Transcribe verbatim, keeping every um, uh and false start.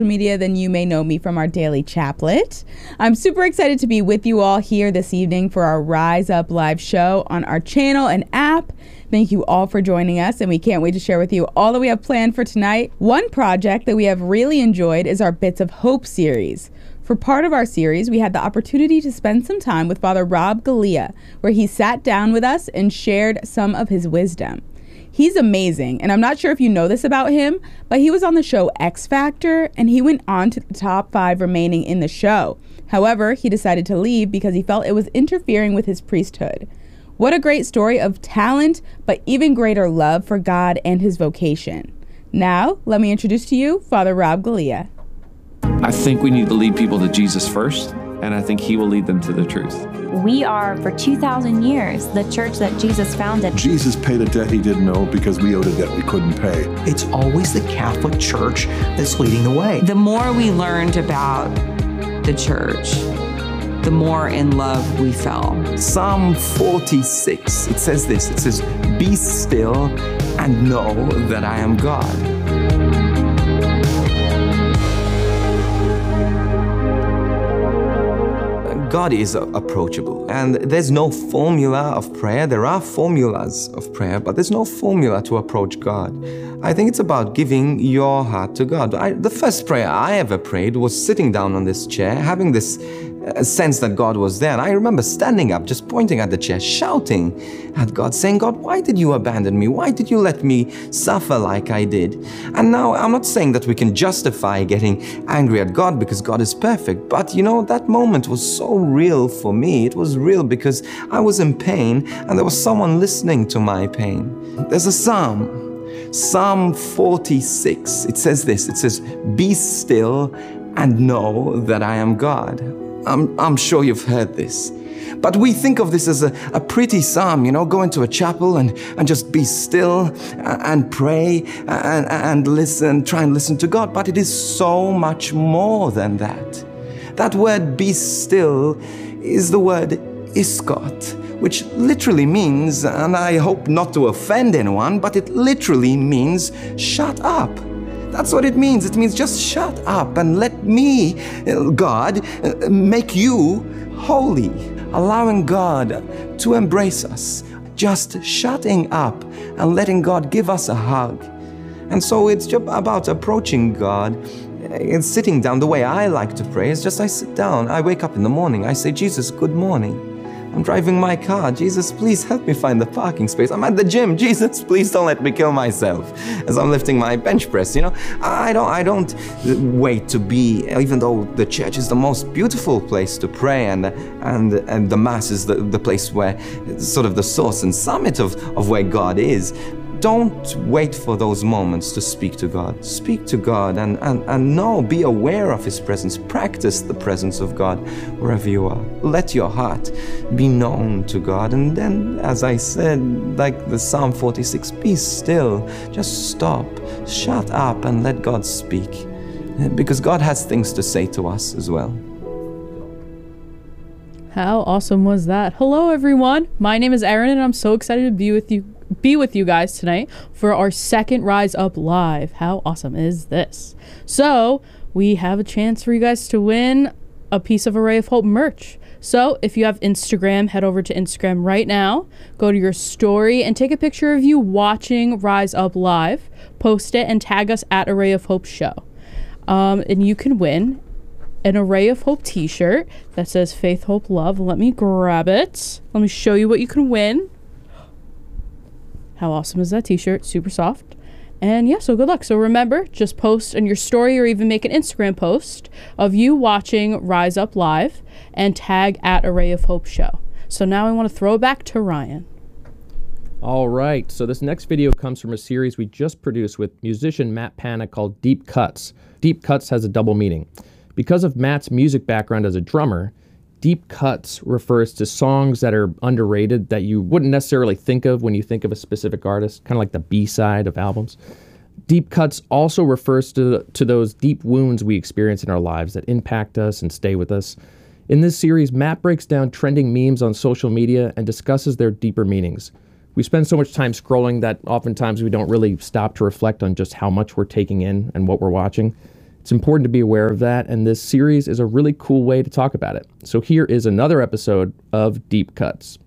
media, then you may know me from our daily chaplet. I'm super excited to be with you all here this evening for our Rise Up live show on our channel and app. Thank you all for joining us, and we can't wait to share with you all that we have planned for tonight. One project that we have really enjoyed is our Bits of Hope series. For part of our series, we had the opportunity to spend some time with Father Rob Galea, where he sat down with us and shared some of his wisdom. He's amazing, and I'm not sure if you know this about him, but he was on the show X Factor, and he went on to the top five remaining in the show. However, he decided to leave because he felt it was interfering with his priesthood. What a great story of talent, but even greater love for God and his vocation. Now, let me introduce to you Father Rob Galea. I think we need to lead people to Jesus first, and I think he will lead them to the truth. We are, for two thousand years, the church that Jesus founded. Jesus paid a debt he didn't owe because we owed a debt we couldn't pay. It's always the Catholic Church that's leading the way. The more we learned about the church, the more in love we fell. Psalm forty-six, it says this, it says, "Be still and know that I am God." God is approachable, and there's no formula of prayer. There are formulas of prayer, but there's no formula to approach God. I think it's about giving your heart to God. I, the first prayer I ever prayed was sitting down on this chair, having this uh, sense that God was there. And I remember standing up, just pointing at the chair, shouting at God, saying, "God, why did you abandon me? Why did you let me suffer like I did?" And now I'm not saying that we can justify getting angry at God because God is perfect, but you know, that moment was so real for me. It was real because I was in pain and there was someone listening to my pain. There's a psalm, Psalm forty-six. It says this, it says, "Be still and know that I am God." I'm, I'm sure you've heard this. But we think of this as a, a pretty psalm, you know, go into a chapel and, and just be still and pray and, and listen, try and listen to God. But it is so much more than that. That word "be still" is the word iskot, which literally means, and I hope not to offend anyone, but it literally means shut up. That's what it means. It means just shut up and let me, God, make you holy. Allowing God to embrace us. Just shutting up and letting God give us a hug. And so it's just about approaching God and sitting down. The way I like to pray is just I sit down. I wake up in the morning. I say, "Jesus, good morning." I'm driving my car. "Jesus, please help me find the parking space." I'm at the gym. "Jesus, please don't let me kill myself," as I'm lifting my bench press. You know, I don't, I don't wait to be, even though the church is the most beautiful place to pray, and and and the mass is the, the place where sort of the source and summit of, of where God is. Don't wait for those moments to speak to God. Speak to God and, and, and know, be aware of his presence. Practice the presence of God wherever you are. Let your heart be known to God. And then, as I said, like the Psalm forty-six, be still. Just stop, shut up and let God speak. Because God has things to say to us as well. How awesome was that? Hello everyone, my name is Aaron and I'm so excited to be with you be with you guys tonight for our second Rise Up Live. How awesome is this? So we have a chance for you guys to win a piece of Array of Hope merch. So if you have Instagram, head over to Instagram right now, go to your story and take a picture of you watching Rise Up Live, post it and tag us at Array of Hope Show. Um, and you can win an Array of Hope t-shirt that says Faith, Hope, Love. Let me grab it. Let me show you what you can win. How awesome is that t-shirt? Super soft. And yeah, so good luck. So remember, just post in your story or even make an Instagram post of you watching Rise Up Live and tag at Array of Hope Show. So now I want to throw it back to Ryan. All right, so this next video comes from a series we just produced with musician Matt Pana called Deep Cuts. Deep Cuts has a double meaning. Because of Matt's music background as a drummer, Deep Cuts refers to songs that are underrated that you wouldn't necessarily think of when you think of a specific artist, kind of like the B-side of albums. Deep Cuts also refers to, to those deep wounds we experience in our lives that impact us and stay with us. In this series, Matt breaks down trending memes on social media and discusses their deeper meanings. We spend so much time scrolling that oftentimes we don't really stop to reflect on just how much we're taking in and what we're watching. It's important to be aware of that, and this series is a really cool way to talk about it. So here is another episode of Deep Cuts.